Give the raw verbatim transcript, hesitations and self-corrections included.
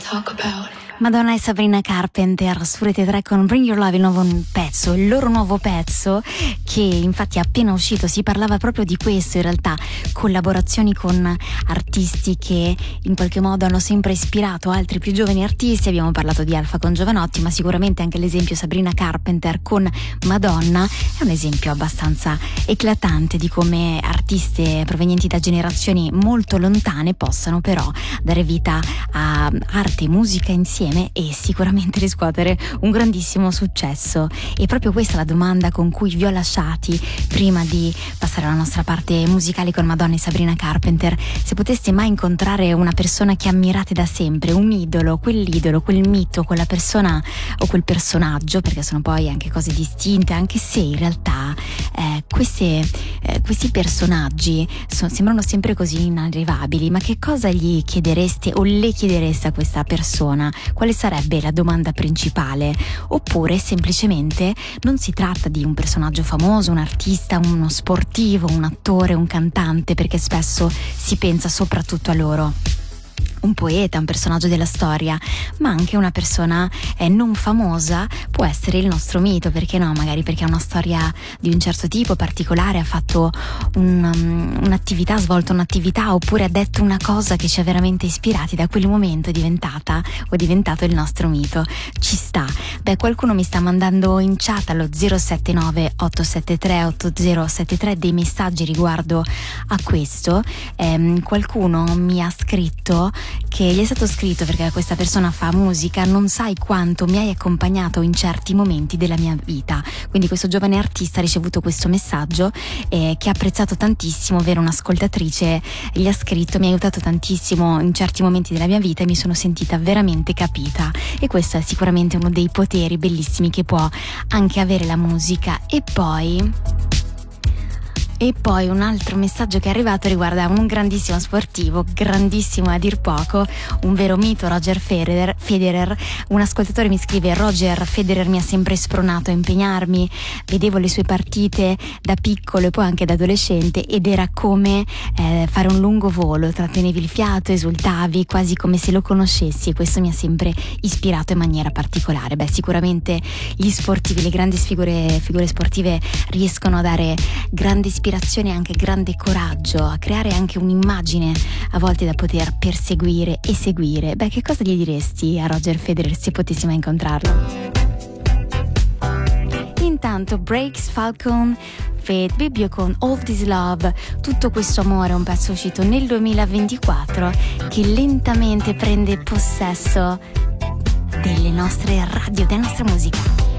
talk about. Madonna e Sabrina Carpenter su Rete tre con Bring Your Love, il nuovo pezzo, il loro nuovo pezzo che infatti è appena uscito. Si parlava proprio di questo, in realtà collaborazioni con artisti che in qualche modo hanno sempre ispirato altri più giovani artisti. Abbiamo parlato di Alfa con Jovanotti, ma sicuramente anche l'esempio Sabrina Carpenter con Madonna è un esempio abbastanza eclatante di come artiste provenienti da generazioni molto lontane possano però dare vita a arte e musica insieme e sicuramente riscuotere un grandissimo successo. E proprio questa è la domanda con cui vi ho lasciati prima di passare alla nostra parte musicale con Madonna e Sabrina Carpenter: se poteste mai incontrare una persona che ammirate da sempre, un idolo, quell'idolo, quel mito, quella persona o quel personaggio, perché sono poi anche cose distinte, anche se in realtà eh, queste, eh, questi personaggi sono, sembrano sempre così inarrivabili, ma che cosa gli chiedereste o le chiedereste a questa persona? Quale sarebbe la domanda principale? Oppure semplicemente non si tratta di un personaggio famoso, un artista, uno sportivo, un attore, un cantante, perché spesso si pensa soprattutto a loro. Un poeta, un personaggio della storia, ma anche una persona eh, non famosa può essere il nostro mito, perché no? Magari perché ha una storia di un certo tipo particolare, ha fatto un, um, un'attività, ha svolto un'attività, oppure ha detto una cosa che ci ha veramente ispirati. Da quel momento è diventata o è diventato il nostro mito. Ci sta. Beh, qualcuno mi sta mandando in chat allo zero sette nove otto sette tre otto zero sette tre dei messaggi riguardo a questo. Eh, qualcuno mi ha scritto che gli è stato scritto perché questa persona fa musica: non sai quanto mi hai accompagnato in certi momenti della mia vita. Quindi questo giovane artista ha ricevuto questo messaggio eh, che ha apprezzato tantissimo, ovvero un'ascoltatrice gli ha scritto: mi ha aiutato tantissimo in certi momenti della mia vita e mi sono sentita veramente capita. E questo è sicuramente uno dei poteri bellissimi che può anche avere la musica. E poi E poi un altro messaggio che è arrivato riguarda un grandissimo sportivo, grandissimo a dir poco, un vero mito, Roger Federer. Federer. Un ascoltatore mi scrive: Roger Federer mi ha sempre spronato a impegnarmi, vedevo le sue partite da piccolo e poi anche da adolescente ed era come eh, fare un lungo volo, trattenevi il fiato, esultavi quasi come se lo conoscessi, e questo mi ha sempre ispirato in maniera particolare. Beh, sicuramente gli sportivi, le grandi figure, figure sportive riescono a dare grande ispirazione e anche grande coraggio, a creare anche un'immagine a volte da poter perseguire e seguire. Beh, che cosa gli diresti a Roger Federer se potessi mai incontrarlo? Intanto Breaks Falcon Fate Bibbio con All This Love. Tutto questo amore è un pezzo uscito nel duemilaventiquattro che lentamente prende possesso delle nostre radio, della nostra musica.